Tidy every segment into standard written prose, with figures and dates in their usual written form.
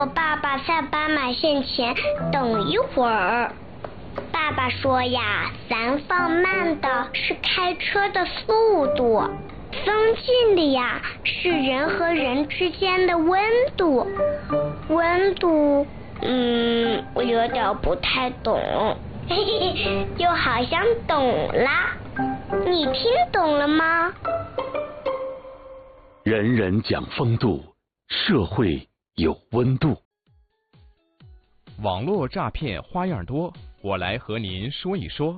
我爸爸在斑马线前等一会儿。爸爸说呀，咱放慢的是开车的速度，放近的呀是人和人之间的温度。温度，我有点不太懂，嘿嘿，又好像懂啦。你听懂了吗？ 人人讲风度，社会有温度。 网络诈骗花样多，我来和您说一说。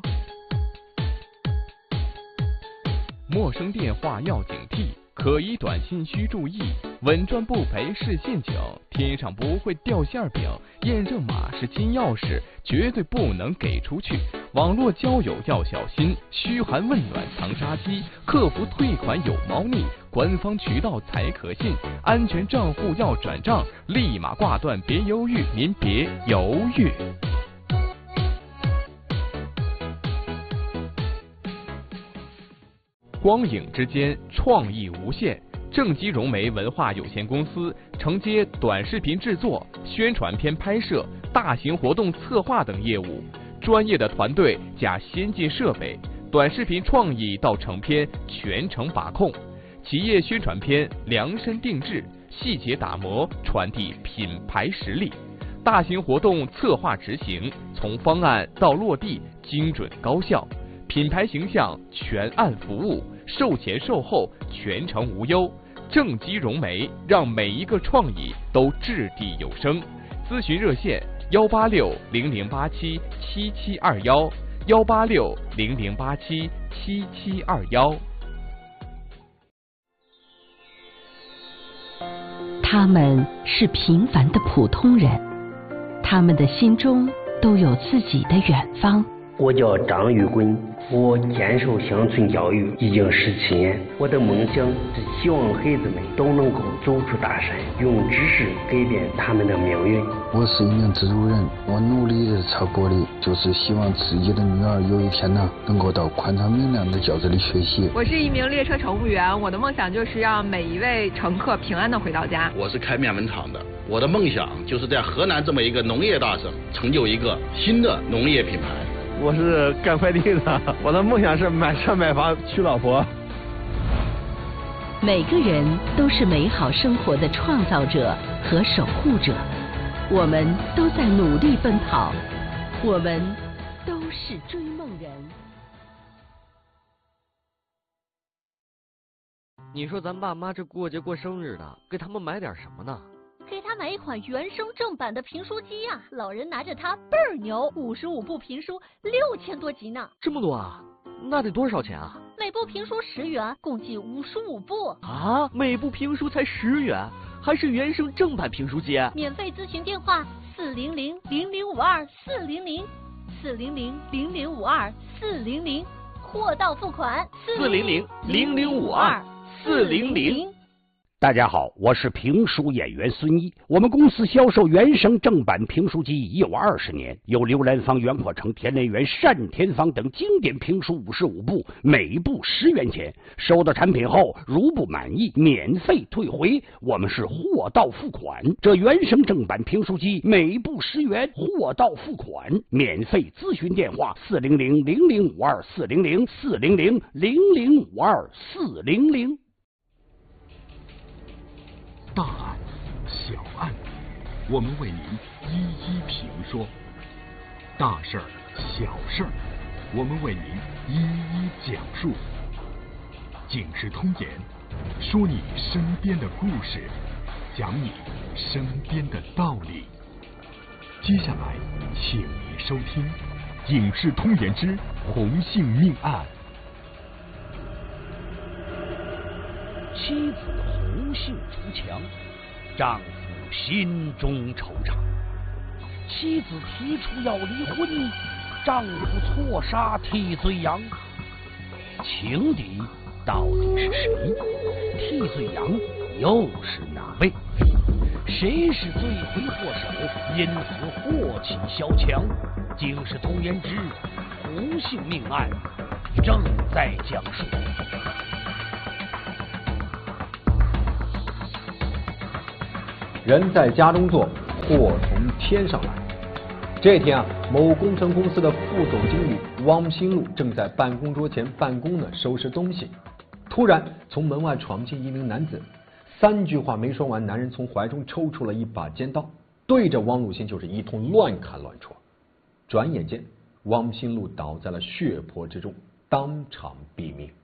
陌生电话要警惕，可疑短信需注意，稳赚不赔是陷阱，天上不会掉馅饼，验证码是金钥匙，绝对不能给出去。网络交友要小心，嘘寒问暖藏杀机，客服退款有猫腻，官方渠道才可信，安全账户要转账，立马挂断，别犹豫，您别犹豫。光影之间，创意无限。正基融媒文化有限公司承接短视频制作、宣传片拍摄、大型活动策划等业务，专业的团队加先进设备，短视频创意到成片全程把控。企业宣传片量身定制，细节打磨，传递品牌实力。大型活动策划执行，从方案到落地，精准高效。品牌形象全案服务，售前售后全程无忧。正基融媒让每一个创意都掷地有声。咨询热线18600877721，18600877721。 他们是平凡的普通人，他们的心中都有自己的远方。 我叫张玉棍，我坚守乡村教育已经17年。我的梦想是希望孩子们都能够走出大山，用知识改变他们的命运。 我是一名制作人，我努力的朝过的就是希望自己的女儿有一天能够到宽敞明亮的教室里学习。 我是一名列车乘务员，我的梦想就是让每一位乘客平安的回到家。 我是开面粉厂的，我的梦想就是在河南这么一个农业大省，成就一个新的农业品牌。 我是干快递的，我的梦想是买车买房娶老婆。 每个人都是美好生活的创造者和守护者，我们都在努力奔跑，我们都是追梦人。 你说咱爸妈这过节过生日的，给他们买点什么呢？ 给他买一款原声正版的评书机呀，老人拿着它倍儿牛，55部评书6000多集呢。 这么多啊？那得多少钱啊？ 每部评书10元，共计55部。 啊，每部评书才10元，还是原声正版评书机？ 免费咨询电话400-0052-400，400-0052-400，货到付款 400-0052-400。 大家好，我是评书演员孙一。我们公司销售原声正版评书机已有20年，有刘兰芳、袁阔成、田连元、单田芳等经典评书55部，每部10元钱。收到产品后，如不满意，免费退回。我们是货到付款。这原声正版评书机每部10元，货到付款，免费咨询电话400-0052-400，400-0052-400。 大案、小案，我们为您一一评说；大事儿、小事儿，我们为您一一讲述。警世通言，说你身边的故事，讲你身边的道理。接下来，请您收听《警世通言之洪姓命案》。 妻子红杏出墙，丈夫心中惆怅。妻子提出要离婚，丈夫错杀替罪羊。情敌到底是谁？替罪羊又是哪位？谁是罪魁祸首？因此祸起萧墙。警世通言之洪姓命案正在讲述。 人在家中坐， 祸从天上来。这天啊，某工程公司的副总经理汪新路正在办公桌前办公呢，收拾东西。突然从门外闯进一名男子，3句话没说完，男人从怀中抽出了一把尖刀，对着汪路新就是一通乱砍乱戳。转眼间，汪新路倒在了血泊之中，当场毙命。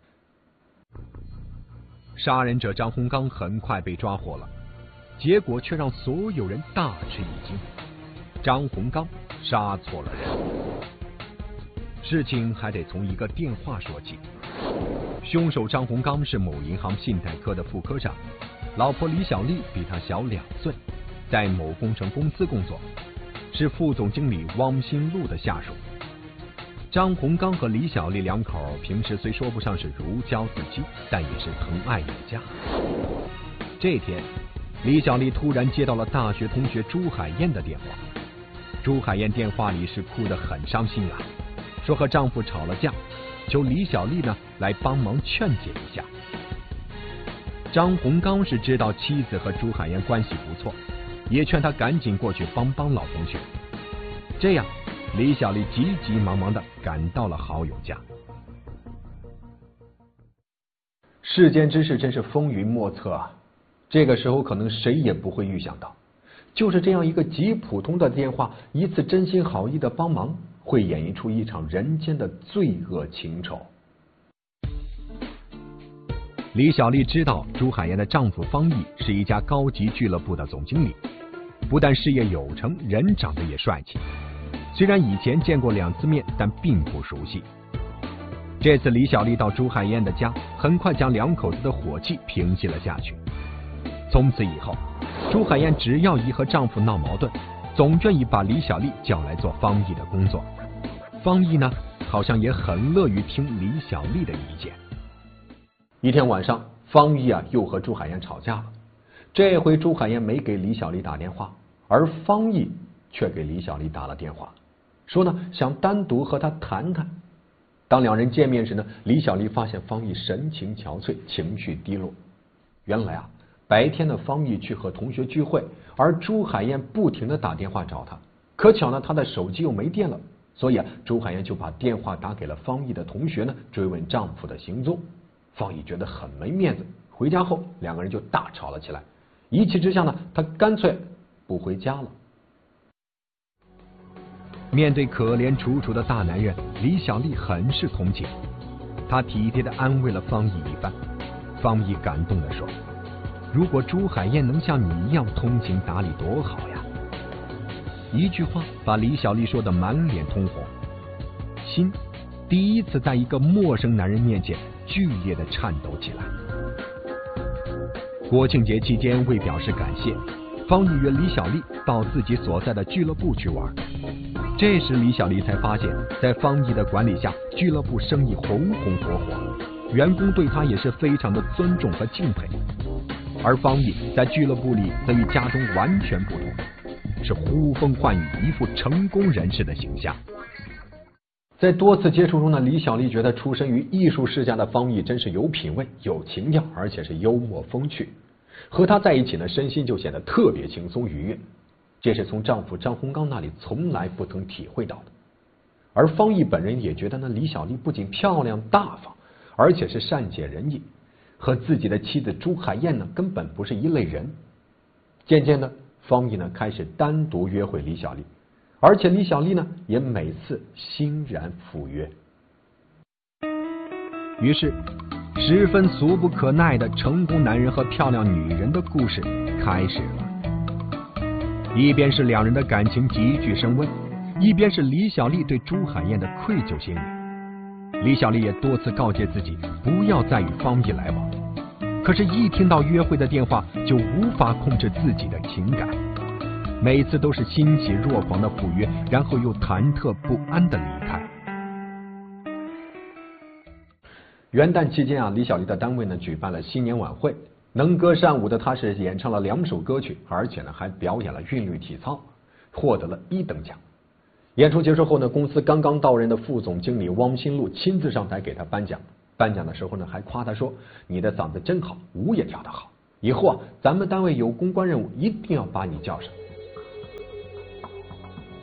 杀人者张洪刚很快被抓获了，结果却让所有人大吃一惊。张洪刚杀错了人。事情还得从一个电话说起。凶手张洪刚是某银行信贷科的副科长，老婆李小丽比他小2岁，在某工程公司工作，是副总经理汪新路的下属。张洪刚和李小丽两口平时虽说不上是如胶似漆，但也是疼爱有加。这天，李小丽突然接到了大学同学朱海燕的电话。朱海燕电话里是哭得很伤心啊，说和丈夫吵了架，求李小丽呢来帮忙劝解一下。张洪刚是知道妻子和朱海燕关系不错，也劝她赶紧过去帮帮老同学。这样，李小丽急急忙忙地赶到了好友家。世间之事真是风云莫测啊！这个时候可能谁也不会预想到，就是这样一个极普通的电话，一次真心好意的帮忙，会演绎出一场人间的罪恶情仇。李小丽知道朱海燕的丈夫方毅是一家高级俱乐部的总经理，不但事业有成，人长得也帅气。虽然以前见过2次面，但并不熟悉。这次李小丽到朱海燕的家，很快将2口子的火气平息了下去。从此以后，朱海燕只要一和丈夫闹矛盾，总愿意把李小丽叫来做方毅的工作。方毅呢，好像也很乐于听李小丽的意见。一天晚上，方毅又和朱海燕吵架了。这回朱海燕没给李小丽打电话，而方毅却给李小丽打了电话，说呢想单独和她谈谈。当2人见面时呢，李小丽发现方毅神情憔悴，情绪低落。原来白天的方毅去和同学聚会，而朱海燕不停地打电话找他。可巧呢，他的手机又没电了，所以朱海燕就把电话打给了方毅的同学呢，追问丈夫的行踪。方毅觉得很没面子，回家后2个人就大吵了起来。一气之下呢，他干脆不回家了。面对可怜楚楚的大男人，李小丽很是同情，她体贴地安慰了方毅一番。方毅感动地说：“如果朱海燕能像你一样通情达理，多好呀！”一句话把李小丽说得满脸通红，心第一次在一个陌生男人面前剧烈地颤抖起来。国庆节期间，为表示感谢，方毅约李小丽到自己所在的俱乐部去玩。这时李小丽才发现，在方毅的管理下，俱乐部生意红红火火，员工对他也是非常的尊重和敬佩。而方毅在俱乐部里则与家中完全不同，是呼风唤雨，一副成功人士的形象。在多次接触中呢，李小丽觉得出身于艺术世家的方毅真是有品位、有情调，而且是幽默风趣。和他在一起呢，身心就显得特别轻松愉悦，这是从丈夫张洪刚那里从来不曾体会到的。而方毅本人也觉得呢，李小丽不仅漂亮大方，而且是善解人意，和自己的妻子朱海燕呢根本不是一类人。渐渐的，方毅呢开始单独约会李小丽，而且李小丽呢也每次欣然赴约。于是十分俗不可耐的成功男人和漂亮女人的故事开始了。一边是2人的感情急剧升温，一边是李小丽对朱海燕的愧疚心理。李小丽也多次告诫自己不要再与方毅来往，可是一听到约会的电话就无法控制自己的情感，每次都是欣喜若狂的赴约，然后又忐忑不安的离开。元旦期间李小丽的单位呢举办了新年晚会，能歌善舞的她是演唱了2首歌曲，而且呢还表演了韵律体操，获得了1等奖。演出结束后呢，公司刚刚到任的副总经理汪新路亲自上台给她颁奖。颁奖的时候呢，还夸她说：“你的嗓子真好，舞也跳得好，以后咱们单位有公关任务一定要把你叫上。”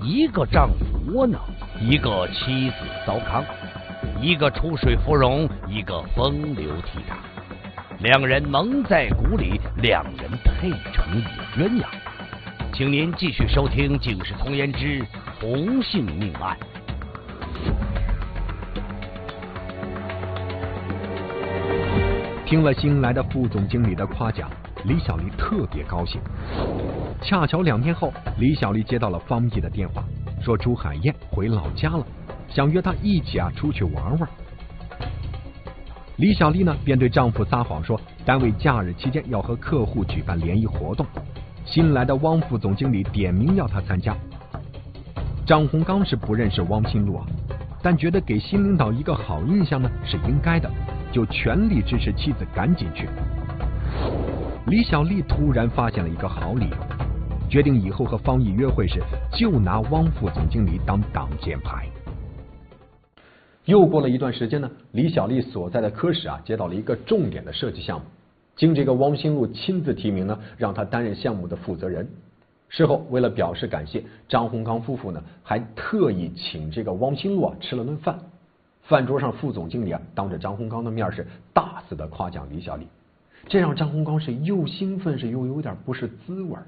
一个丈夫窝囊，一个妻子糟糠，一个出水芙蓉，一个风流倜傥。两人蒙在鼓里，两人配成一鸳鸯。请您继续收听《警世通言之红杏命案》。 听了新来的副总经理的夸奖，李小丽特别高兴。恰巧2天后，李小丽接到了方毅的电话，说朱海燕回老家了，想约她一起出去玩玩。李小丽呢便对丈夫撒谎说，单位假日期间要和客户举办联谊活动，新来的汪副总经理点名要她参加。张洪刚是不认识汪新路但觉得给新领导一个好印象呢是应该的，就全力支持妻子赶紧去。李小丽突然发现了一个好理由，决定以后和方毅约会时就拿汪副总经理当挡箭牌。又过了一段时间呢，李小丽所在的科室接到了一个重点的设计项目，经这个汪新路亲自提名呢，让他担任项目的负责人。事后为了表示感谢，张洪刚夫妇呢还特意请这个汪新路吃了顿饭。饭桌上，副总经理当着张洪刚的面是大肆的夸奖李小丽，这让张洪刚是又兴奋是又有点不是滋味。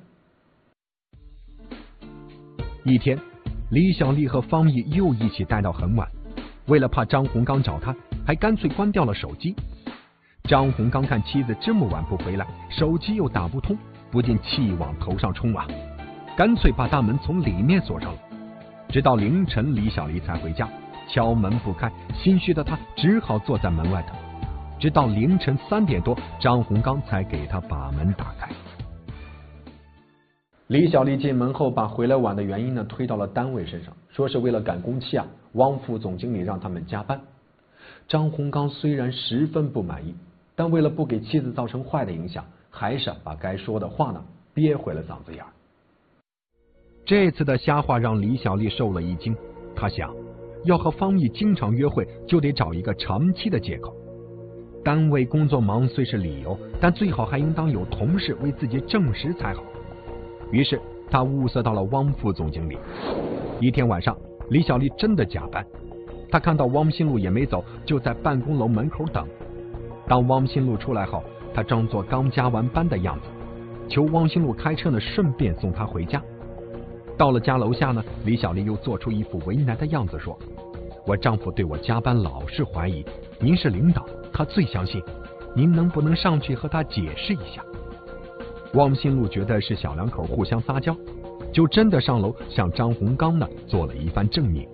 一天，李小丽和方毅又一起待到很晚，为了怕张洪刚找他，还干脆关掉了手机。张洪刚看妻子这么晚不回来，手机又打不通，不禁气往头上冲干脆把大门从里面锁上了。直到凌晨，李小丽才回家，敲门不开，心虚的她只好坐在门外等。直到凌晨3点多，张洪刚才给她把门打开。李小丽进门后，把回来晚的原因呢推到了单位身上，说是为了赶工期汪副总经理让他们加班。张洪刚虽然十分不满意，但为了不给妻子造成坏的影响，还是把该说的话呢憋回了嗓子眼。这次的瞎话让李小丽受了一惊，她想，要和方毅经常约会，就得找一个长期的借口。单位工作忙虽是理由，但最好还应当有同事为自己证实才好。于是她物色到了汪副总经理。一天晚上，李小丽真的加班，她看到汪新路也没走，就在办公楼门口等。当汪新路出来后，她装作刚加完班的样子，求汪新路开车呢，顺便送她回家。到了家楼下呢，李小丽又做出一副为难的样子说，我丈夫对我加班老是怀疑，您是领导，他最相信，您能不能上去和他解释一下？汪新路觉得是小两口互相撒娇，就真的上楼向张洪刚呢做了一番证明。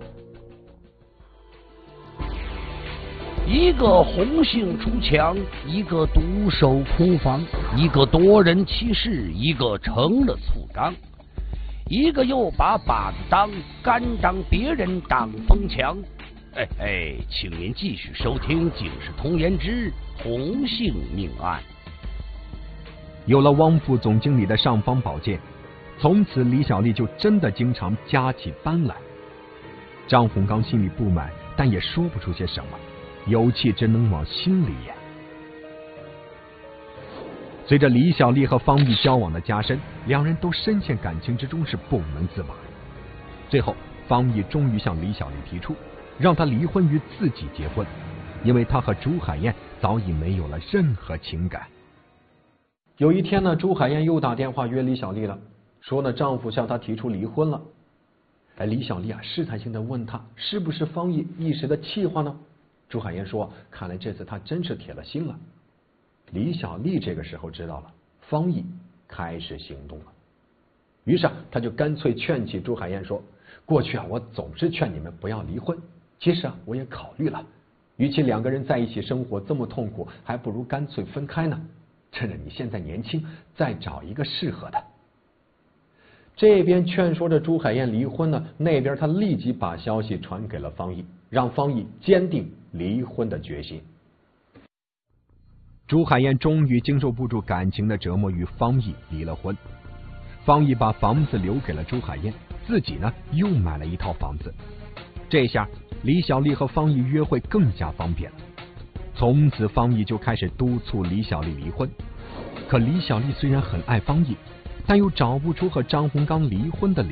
一个红杏出墙，一个独守空房，一个夺人其事，一个成了醋缸，一个又把靶子当，甘当别人挡风墙。请您继续收听《警世通言之红杏命案》。 有了汪副总经理的尚方宝剑，从此李小丽就真的经常加起班来。张洪刚心里不满，但也说不出些什么，有气只能往心里咽。随着李小丽和方毅交往的加深，两人都深陷感情之中，是不能自拔。最后，方毅终于向李小丽提出，让她离婚与自己结婚，因为他和朱海燕早已没有了任何情感。有一天呢，朱海燕又打电话约李小丽了，说呢丈夫向她提出离婚了。李小丽试探性的问她是不是方毅一时的气话呢？朱海燕说，看来这次他真是铁了心了。李小丽这个时候知道了方毅开始行动了，于是他就干脆劝起朱海燕说，过去我总是劝你们不要离婚，其实我也考虑了，与其两个人在一起生活这么痛苦，还不如干脆分开呢。趁着你现在年轻，再找一个适合的。这边劝说着朱海燕离婚呢，那边他立即把消息传给了方毅，让方毅坚定离婚的决心。朱海燕终于经受不住感情的折磨，与方毅离了婚。方毅把房子留给了朱海燕，自己呢又买了一套房子。这下李小丽和方毅约会更加方便了。从此方毅就开始督促李小丽离婚。可李小丽虽然很爱方毅，但又找不出和张洪刚离婚的理